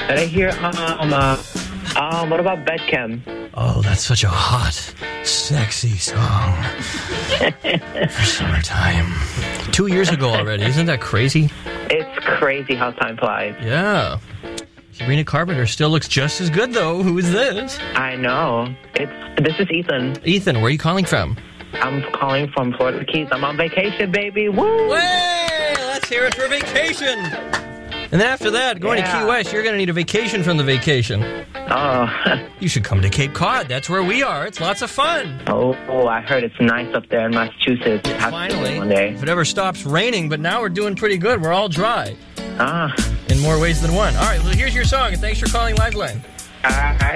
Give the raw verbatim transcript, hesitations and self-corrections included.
Did I hear, um, uh, um, what about Bedchem? Oh, that's such a hot, sexy song for summertime. Two years ago already. Isn't that crazy? It's crazy how time flies. Yeah. Sabrina Carpenter still looks just as good, though. Who is this? I know. It's This is Ethan. Ethan, where are you calling from? I'm calling from Florida Keys. I'm on vacation, baby. Woo! Way! Let's hear it for vacation. And then after that, going yeah. to Key West, you're going to need a vacation from the vacation. Oh. You should come to Cape Cod. That's where we are. It's lots of fun. Oh, oh I heard it's nice up there in Massachusetts. Yeah, finally. One day. If it ever stops raining, but now we're doing pretty good. We're all dry. Ah. In more ways than one. All right, well, here's your song, and thanks for calling Liveline. All right.